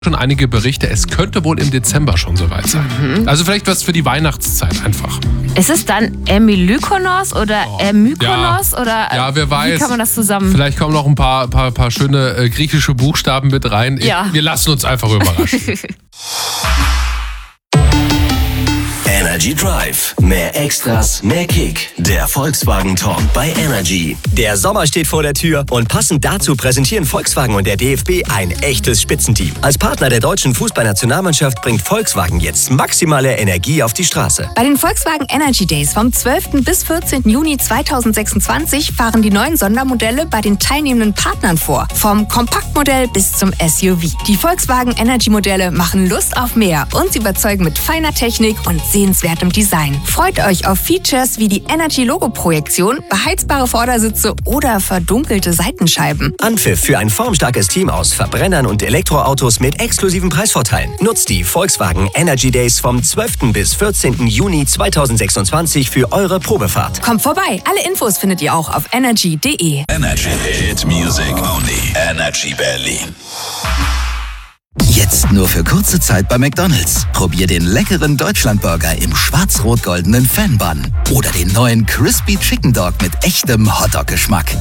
schon einige Berichte, es könnte wohl im Dezember schon soweit sein. Also vielleicht was für die Weihnachtszeit einfach. Ist es dann Emylykonos oder Mykonos? Oder ja, wer weiß. Wie kann man das zusammen? Vielleicht kommen noch ein paar schöne griechische Buchstaben mit rein. Ja. Wir lassen uns einfach überraschen. Energy Drive. Mehr Extras, mehr Kick. Der Volkswagen Talk bei Energy. Der Sommer steht vor der Tür und passend dazu präsentieren Volkswagen und der DFB ein echtes Spitzenteam. Als Partner der deutschen Fußballnationalmannschaft bringt Volkswagen jetzt maximale Energie auf die Straße. Bei den Volkswagen Energy Days vom 12. bis 14. Juni 2026 fahren die neuen Sondermodelle bei den teilnehmenden Partnern vor. Vom Kompaktmodell bis zum SUV. Die Volkswagen Energy Modelle machen Lust auf mehr und sie überzeugen mit feiner Technik und sehenswertem Design. Freut euch auf Features wie die Energy-Logo-Projektion, beheizbare Vordersitze oder verdunkelte Seitenscheiben. Anpfiff für ein formstarkes Team aus Verbrennern und Elektroautos mit exklusiven Preisvorteilen. Nutzt die Volkswagen Energy Days vom 12. bis 14. Juni 2026 für eure Probefahrt. Kommt vorbei. Alle Infos findet ihr auch auf energy.de. Energy Hit Music Only. Energy Berlin. Jetzt nur für kurze Zeit bei McDonald's. Probier den leckeren Deutschlandburger im schwarz-rot-goldenen Fan-Bun. Oder den neuen Crispy Chicken Dog mit echtem Hotdog-Geschmack.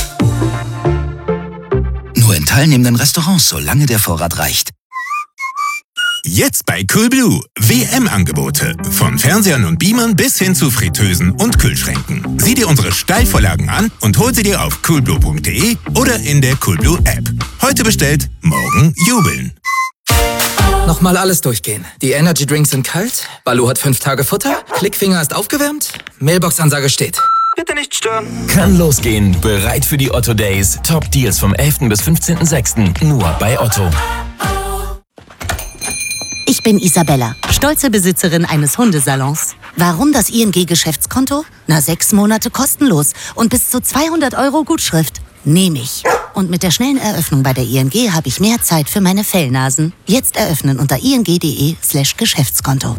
Nur in teilnehmenden Restaurants, solange der Vorrat reicht. Jetzt bei Coolblue. WM-Angebote. Von Fernsehern und Beamern bis hin zu Fritteusen und Kühlschränken. Sieh dir unsere Steilvorlagen an und hol sie dir auf coolblue.de oder in der Coolblue App. Heute bestellt, morgen jubeln. Nochmal alles durchgehen. Die Energy Drinks sind kalt, Baloo hat 5 Tage Futter, Klickfinger ist aufgewärmt, Mailbox-Ansage steht. Bitte nicht stören. Kann losgehen. Bereit für die Otto Days. Top Deals vom 11. bis 15.06. Nur bei Otto. Ich bin Isabella, stolze Besitzerin eines Hundesalons. Warum das ING-Geschäftskonto? 6 Monate kostenlos und bis zu 200 € Gutschrift. Nehme ich. Und mit der schnellen Eröffnung bei der ING habe ich mehr Zeit für meine Fellnasen. Jetzt eröffnen unter ing.de/Geschäftskonto.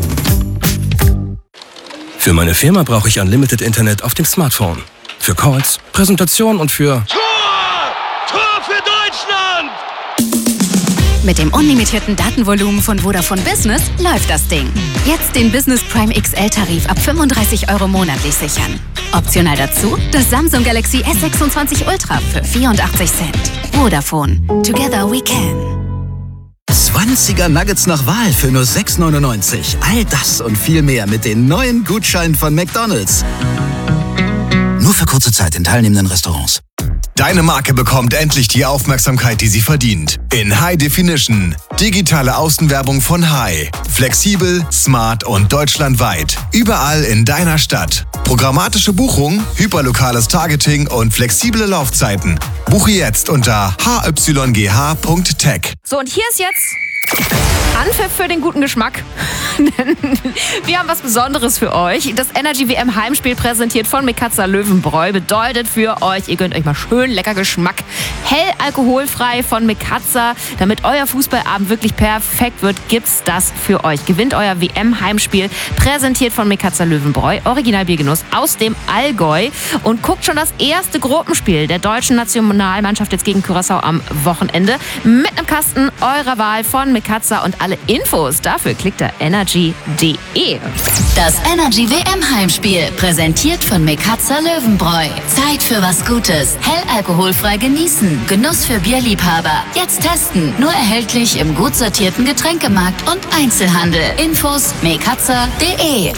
Für meine Firma brauche ich Unlimited Internet auf dem Smartphone. Für Calls, Präsentation und für... Tor für Deutschland! Mit dem unlimitierten Datenvolumen von Vodafone Business läuft das Ding. Jetzt den Business Prime XL-Tarif ab 35 € monatlich sichern. Optional dazu das Samsung Galaxy S26 Ultra für 84 Cent. Vodafone. Together we can. 20er Nuggets nach Wahl für nur 6,99. All das und viel mehr mit den neuen Gutscheinen von McDonald's. Nur für kurze Zeit in teilnehmenden Restaurants. Deine Marke bekommt endlich die Aufmerksamkeit, die sie verdient. In High Definition. Digitale Außenwerbung von High. Flexibel, smart und deutschlandweit. Überall in deiner Stadt. Programmatische Buchung, hyperlokales Targeting und flexible Laufzeiten. Buche jetzt unter hyGH.tech. So, und hier ist jetzt Anpfiff für den guten Geschmack. Wir haben was Besonderes für euch. Das Energy WM Heimspiel präsentiert von Mikazza Löwenbräu bedeutet für euch, ihr gönnt euch mal schön lecker Geschmack. Hell alkoholfrei von Mikazza. Damit euer Fußballabend wirklich perfekt wird, gibt's das für euch. Gewinnt euer WM Heimspiel präsentiert von Mikazza Löwenbräu. Originalbiergenuss aus dem Allgäu. Und guckt schon das erste Gruppenspiel der deutschen Nationalmannschaft jetzt gegen Curaçao am Wochenende. Mit einem Kasten eurer Wahl von Mikazza und alle Infos dafür klickt ihr energy.de. Das Energy WM Heimspiel, präsentiert von Mikazza Löwenbräu. Zeit für was Gutes. Hell alkoholfrei genießen. Genuss für Bierliebhaber. Jetzt testen. Nur erhältlich im gut sortierten Getränkemarkt und Einzelhandel. Infos mikazza.de.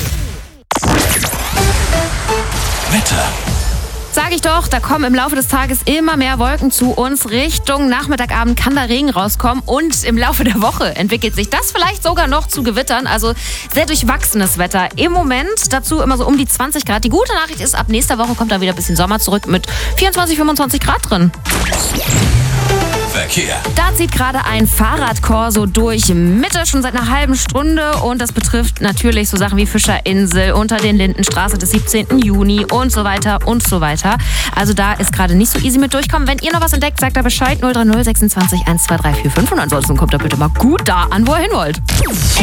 Wetter. Sag ich doch, da kommen im Laufe des Tages immer mehr Wolken zu uns. Richtung Nachmittagabend kann da Regen rauskommen und im Laufe der Woche entwickelt sich das vielleicht sogar noch zu Gewittern. Also sehr durchwachsenes Wetter im Moment. Dazu immer so um die 20 Grad. Die gute Nachricht ist, ab nächster Woche kommt da wieder ein bisschen Sommer zurück mit 24, 25 Grad drin. Verkehr. Da zieht gerade ein Fahrradkorso durch Mitte, schon seit einer halben Stunde. Und das betrifft natürlich so Sachen wie Fischerinsel, unter den Lindenstraße des 17. Juni und so weiter und so weiter. Also da ist gerade nicht so easy mit durchkommen. Wenn ihr noch was entdeckt, sagt da Bescheid. 030 26 12345. Und ansonsten kommt da bitte mal gut da an, wo ihr hin wollt.